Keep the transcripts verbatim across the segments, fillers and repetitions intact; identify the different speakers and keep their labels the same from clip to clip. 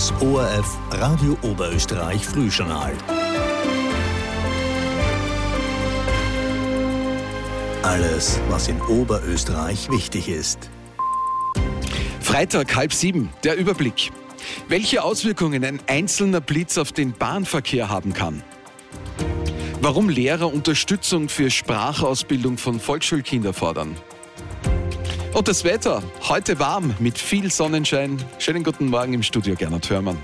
Speaker 1: Das O R F Radio Oberösterreich Frühjournal. Alles, was in Oberösterreich wichtig ist.
Speaker 2: Freitag, halb sieben, der Überblick. Welche Auswirkungen ein einzelner Blitz auf den Bahnverkehr haben kann. Warum Lehrer Unterstützung für Sprachausbildung von Volksschulkindern fordern. Und das Wetter, heute warm mit viel Sonnenschein. Schönen guten Morgen im Studio, Gernot Hörmann.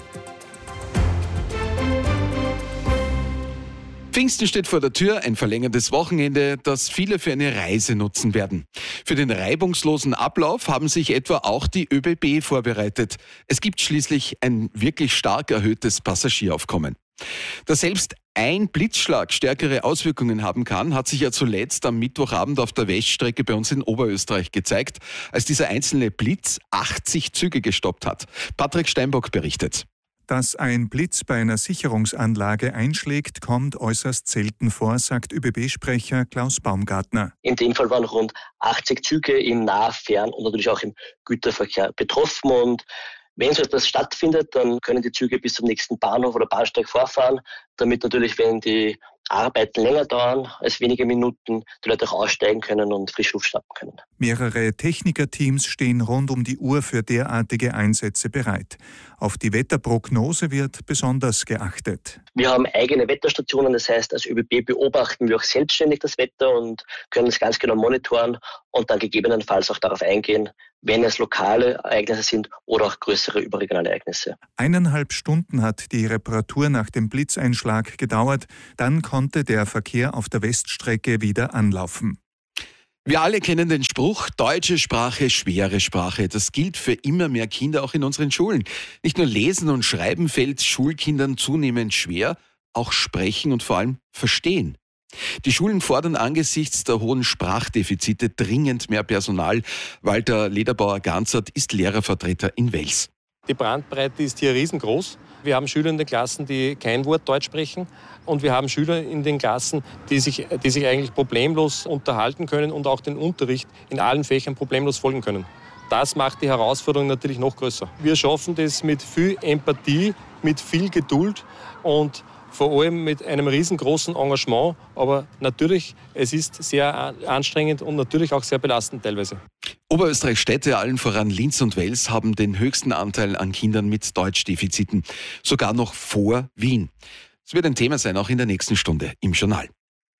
Speaker 2: Pfingsten steht vor der Tür, ein verlängertes Wochenende, das viele für eine Reise nutzen werden. Für den reibungslosen Ablauf haben sich etwa auch die ÖBB vorbereitet. Es gibt schließlich ein wirklich stark erhöhtes Passagieraufkommen. Dass selbst ein Blitzschlag stärkere Auswirkungen haben kann, hat sich ja zuletzt am Mittwochabend auf der Weststrecke bei uns in Oberösterreich gezeigt, als dieser einzelne Blitz achtzig Züge gestoppt hat. Patrick Steinbock berichtet.
Speaker 3: Dass ein Blitz bei einer Sicherungsanlage einschlägt, kommt äußerst selten vor, sagt ÖBB-Sprecher Klaus Baumgartner.
Speaker 4: In dem Fall waren rund achtzig Züge im Nah-, Fern- und natürlich auch im Güterverkehr betroffen. Und wenn so etwas stattfindet, dann können die Züge bis zum nächsten Bahnhof oder Bahnsteig vorfahren, damit natürlich, wenn die Arbeiten länger dauern als wenige Minuten, die Leute auch aussteigen können und frisch Luft schnappen können.
Speaker 3: Mehrere Technikerteams stehen rund um die Uhr für derartige Einsätze bereit. Auf die Wetterprognose wird besonders geachtet.
Speaker 4: Wir haben eigene Wetterstationen, das heißt, als ÖBB beobachten wir auch selbstständig das Wetter und können es ganz genau monitoren und dann gegebenenfalls auch darauf eingehen, wenn es lokale Ereignisse sind oder auch größere überregionale Ereignisse.
Speaker 3: Eineinhalb Stunden hat die Reparatur nach dem Blitzeinschlag gedauert. Dann konnte der Verkehr auf der Weststrecke wieder anlaufen.
Speaker 2: Wir alle kennen den Spruch, deutsche Sprache, schwere Sprache. Das gilt für immer mehr Kinder auch in unseren Schulen. Nicht nur Lesen und Schreiben fällt Schulkindern zunehmend schwer, auch Sprechen und vor allem Verstehen. Die Schulen fordern angesichts der hohen Sprachdefizite dringend mehr Personal. Walter Lederbauer-Gansert ist Lehrervertreter in Wels.
Speaker 5: Die Bandbreite ist hier riesengroß. Wir haben Schüler in den Klassen, die kein Wort Deutsch sprechen. Und wir haben Schüler in den Klassen, die sich, die sich eigentlich problemlos unterhalten können und auch den Unterricht in allen Fächern problemlos folgen können. Das macht die Herausforderung natürlich noch größer. Wir schaffen das mit viel Empathie, mit viel Geduld und vor allem mit einem riesengroßen Engagement. Aber natürlich, es ist sehr anstrengend und natürlich auch sehr belastend teilweise.
Speaker 2: Oberösterreichs Städte, allen voran Linz und Wels, haben den höchsten Anteil an Kindern mit Deutschdefiziten. Sogar noch vor Wien. Es wird ein Thema sein, auch in der nächsten Stunde im Journal.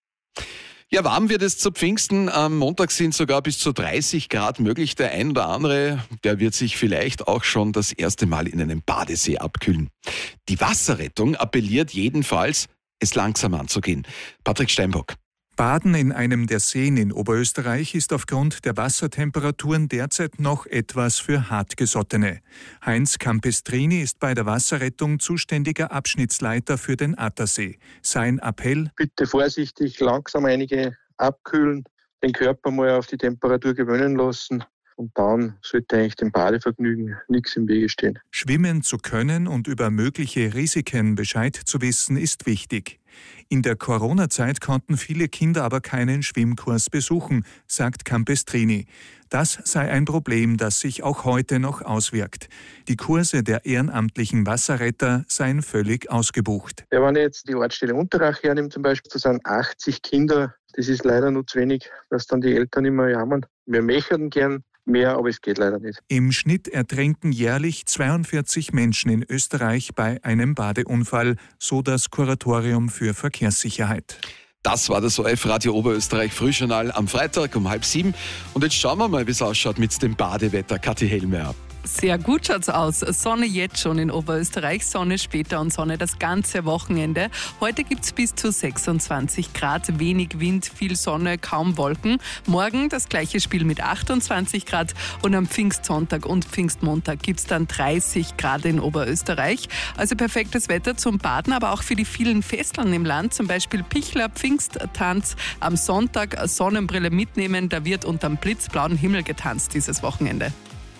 Speaker 2: Ja, warm wird es zu Pfingsten. Am Montag sind sogar bis zu dreißig Grad möglich. Der ein oder andere, der wird sich vielleicht auch schon das erste Mal in einem Badesee abkühlen. Die Wasserrettung appelliert jedenfalls, es langsam anzugehen. Patrick Steinbock.
Speaker 3: Baden in einem der Seen in Oberösterreich ist aufgrund der Wassertemperaturen derzeit noch etwas für Hartgesottene. Heinz Campestrini ist bei der Wasserrettung zuständiger Abschnittsleiter für den Attersee. Sein Appell:
Speaker 6: Bitte vorsichtig, langsam einige abkühlen, den Körper mal auf die Temperatur gewöhnen lassen. Und dann sollte eigentlich dem Badevergnügen nichts im Wege stehen.
Speaker 3: Schwimmen zu können und über mögliche Risiken Bescheid zu wissen, ist wichtig. In der Corona-Zeit konnten viele Kinder aber keinen Schwimmkurs besuchen, sagt Campestrini. Das sei ein Problem, das sich auch heute noch auswirkt. Die Kurse der ehrenamtlichen Wasserretter seien völlig ausgebucht.
Speaker 6: Ja, wenn ich jetzt die Ortsstelle Unterach hernehme zum Beispiel, das sind achtzig Kinder. Das ist leider nur zu wenig, dass dann die Eltern immer jammern. Wir möchten gern mehr, aber es geht leider nicht.
Speaker 3: Im Schnitt ertrinken jährlich zweiundvierzig Menschen in Österreich bei einem Badeunfall, so das Kuratorium für Verkehrssicherheit.
Speaker 2: Das war das O R F Radio Oberösterreich Frühjournal am Freitag um halb sieben. Und jetzt schauen wir mal, wie es ausschaut mit dem Badewetter. Kathi Helmer.
Speaker 7: Sehr gut schaut's aus. Sonne jetzt schon in Oberösterreich, Sonne später und Sonne das ganze Wochenende. Heute gibt's bis zu sechsundzwanzig Grad, wenig Wind, viel Sonne, kaum Wolken. Morgen das gleiche Spiel mit achtundzwanzig Grad und am Pfingstsonntag und Pfingstmontag gibt's dann dreißig Grad in Oberösterreich. Also perfektes Wetter zum Baden, aber auch für die vielen Festeln im Land, zum Beispiel Pichler, Pfingsttanz am Sonntag, Sonnenbrille mitnehmen, da wird unterm blitzblauen Himmel getanzt dieses Wochenende.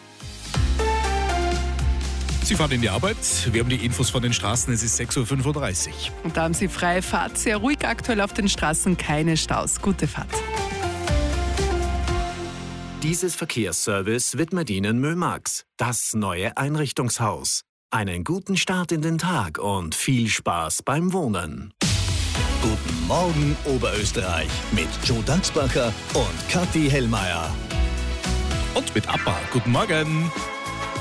Speaker 8: Sie fahren in die Arbeit. Wir haben die Infos von den Straßen. Es ist sechs Uhr fünfunddreißig.
Speaker 7: Und da haben Sie freie Fahrt. Sehr ruhig aktuell auf den Straßen, keine Staus. Gute Fahrt.
Speaker 9: Dieses Verkehrsservice widmet Ihnen Mömax, das neue Einrichtungshaus.
Speaker 1: Einen guten Start in den Tag und viel Spaß beim Wohnen. Guten Morgen Oberösterreich mit Joe Dachsbacher und Kathi Hellmeier.
Speaker 8: Und mit Appa. Guten Morgen.